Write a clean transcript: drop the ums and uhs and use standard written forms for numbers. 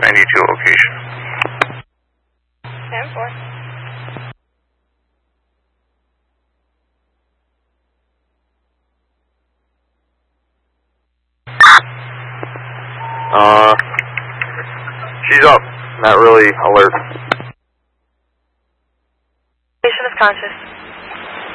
92 location. 10-4. She's up. Not really alert. Patient is conscious.